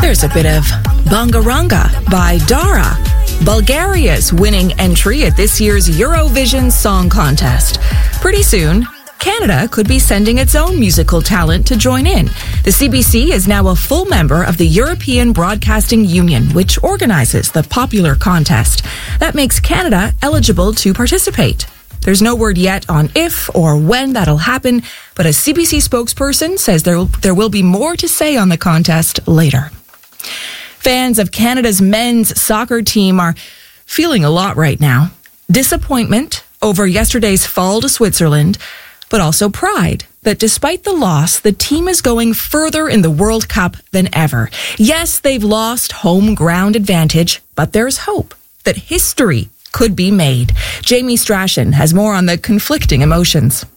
There's a bit of Bangaranga by Dara, Bulgaria's winning entry at this year's Eurovision Song Contest. Pretty soon, Canada could be sending its own musical talent to join in. The CBC is now a full member of the European Broadcasting Union, which organizes the popular contest. That makes Canada eligible to participate. There's no word yet on if or when that'll happen, but a CBC spokesperson says there will be more to say on the contest later. Fans of Canada's men's soccer team are feeling a lot right now. Disappointment over yesterday's fall to Switzerland, but also pride that despite the loss, the team is going further in the World Cup than ever. Yes, they've lost home ground advantage, but there's hope that history could be made. Jamie Strachan has more on the conflicting emotions.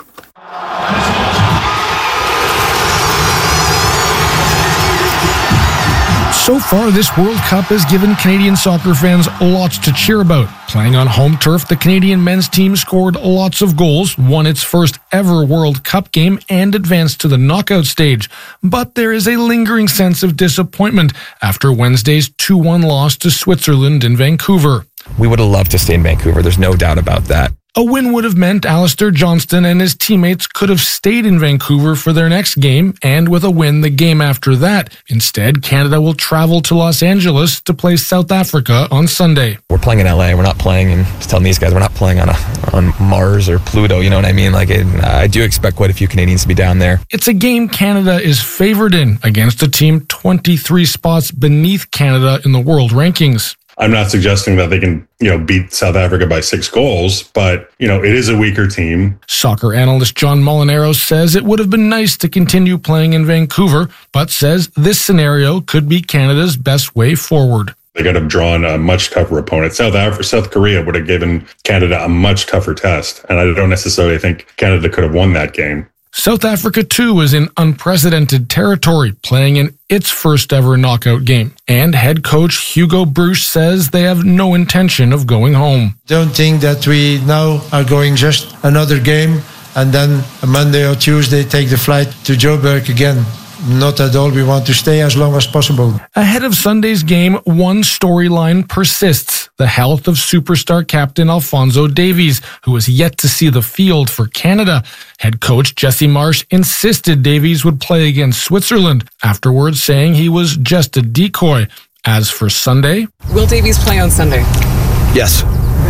So far, this World Cup has given Canadian soccer fans lots to cheer about. Playing on home turf, the Canadian men's team scored lots of goals, won its first ever World Cup game, and advanced to the knockout stage. But there is a lingering sense of disappointment after Wednesday's 2-1 loss to Switzerland in Vancouver. We would have loved to stay in Vancouver. There's no doubt about that. A win would have meant Alistair Johnston and his teammates could have stayed in Vancouver for their next game, and with a win the game after that. Instead, Canada will travel to Los Angeles to play South Africa on Sunday. We're playing in LA. We're not playing, and just telling these guys we're not playing on Mars or Pluto. You know what I mean? I do expect quite a few Canadians to be down there. It's a game Canada is favored in against a team 23 spots beneath Canada in the world rankings. I'm not suggesting that they can, beat South Africa by 6 goals, but, it is a weaker team. Soccer analyst John Molinaro says it would have been nice to continue playing in Vancouver, but says this scenario could be Canada's best way forward. They could have drawn a much tougher opponent. South Korea would have given Canada a much tougher test, and I don't necessarily think Canada could have won that game. South Africa, too, is in unprecedented territory, playing in its first ever knockout game. And head coach Hugo Broos says they have no intention of going home. Don't think that we now are going just another game and then a Monday or Tuesday take the flight to Joburg again. Not at all. We want to stay as long as possible. Ahead of Sunday's game, one storyline persists: the health of superstar captain Alphonso Davies, who is yet to see the field for Canada. Head coach Jesse Marsh insisted Davies would play against Switzerland, afterwards saying he was just a decoy. As for Sunday... Will Davies play on Sunday? Yes.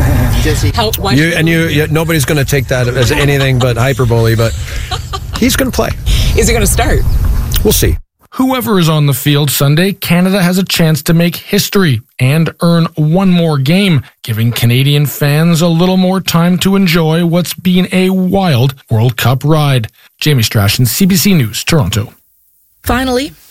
Nobody's going to take that as anything but hyperbole, but he's going to play. Is he going to start? We'll see. Whoever is on the field Sunday, Canada has a chance to make history and earn one more game, giving Canadian fans a little more time to enjoy what's been a wild World Cup ride. Jamie Strachan, CBC News, Toronto. Finally,